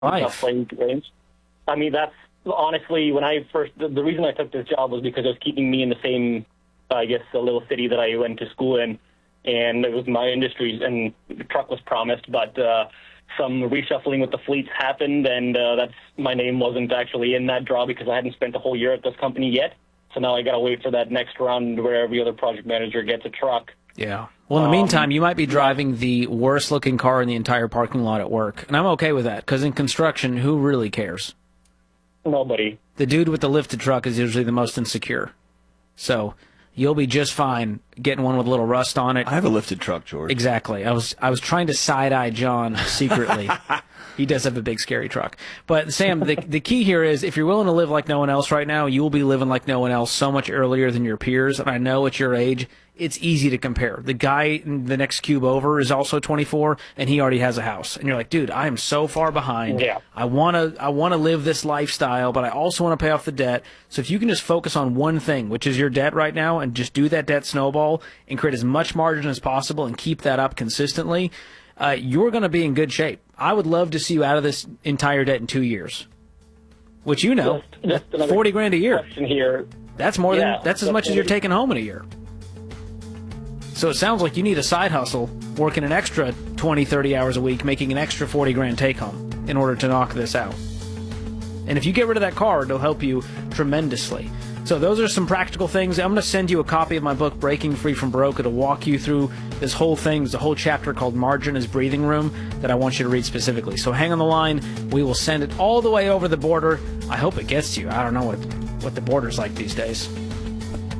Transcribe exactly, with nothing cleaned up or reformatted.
life. I mean, that's honestly, when I first, the, the reason I took this job was because it was keeping me in the same, I guess, a little city that I went to school in, and it was my industry, and the truck was promised, but uh, some reshuffling with the fleets happened, and uh, that's my name wasn't actually in that draw because I hadn't spent a whole year at this company yet. So now I got to wait for that next round where every other project manager gets a truck. Yeah. Well, in the meantime, you might be driving the worst-looking car in the entire parking lot at work, and I'm okay with that, because in construction, who really cares? Nobody. The dude with the lifted truck is usually the most insecure. So you'll be just fine getting one with a little rust on it. I have a lifted truck, George. Exactly. I was I was trying to side-eye John secretly. He does have a big, scary truck. But, Sam, the, the key here is if you're willing to live like no one else right now, you will be living like no one else so much earlier than your peers. And I know at your age, it's easy to compare. The guy in the next cube over is also twenty-four, and he already has a house. And you're like, dude, I am so far behind. Yeah. I want to I want to live this lifestyle, but I also want to pay off the debt. So if you can just focus on one thing, which is your debt right now, and just do that debt snowball and create as much margin as possible and keep that up consistently, uh, you're going to be in good shape. I would love to see you out of this entire debt in two years, which you know, just, just forty grand a year. Question here. That's more Yeah, than that's as much as you're taking home in a year. So it sounds like you need a side hustle, working an extra twenty, thirty hours a week, making an extra forty grand take home in order to knock this out. And if you get rid of that car, it'll help you tremendously. So those are some practical things. I'm going to send you a copy of my book, Breaking Free from Broke. It'll walk you through this whole thing. There's a whole chapter called Margin is Breathing Room that I want you to read specifically. So hang on the line. We will send it all the way over the border. I hope it gets to you. I don't know what, what the border's like these days.